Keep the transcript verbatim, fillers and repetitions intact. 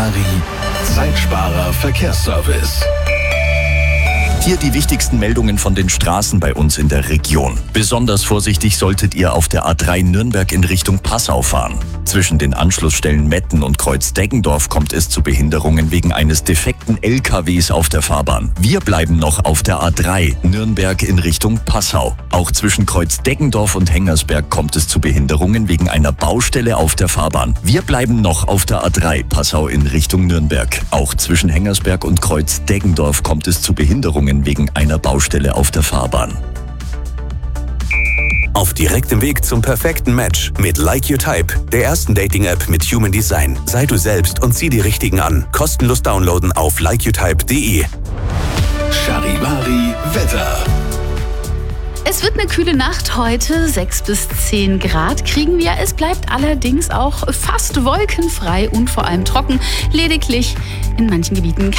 Charivari, Zeitsparer Verkehrsservice. Hier die wichtigsten Meldungen von den Straßen bei uns in der Region. Besonders vorsichtig solltet ihr auf der A drei Nürnberg in Richtung Passau fahren. Zwischen den Anschlussstellen Metten und Kreuz-Deggendorf kommt es zu Behinderungen wegen eines defekten L K Ws auf der Fahrbahn. Wir bleiben noch auf der A drei Nürnberg in Richtung Passau. Auch zwischen Kreuz-Deggendorf und Hengersberg kommt es zu Behinderungen wegen einer Baustelle auf der Fahrbahn. Wir bleiben noch auf der A drei Passau in Richtung Nürnberg. Auch zwischen Hengersberg und Kreuz-Deggendorf kommt es zu Behinderungen wegen einer Baustelle auf der Fahrbahn. Auf direktem Weg zum perfekten Match mit Like Your Type, der ersten Dating-App mit Human Design. Sei du selbst und zieh die Richtigen an. Kostenlos downloaden auf like your type punkt de. Charivari Wetter. Es wird eine kühle Nacht heute, sechs bis zehn Grad kriegen wir. Es bleibt allerdings auch fast wolkenfrei und vor allem trocken. Lediglich in manchen Gebieten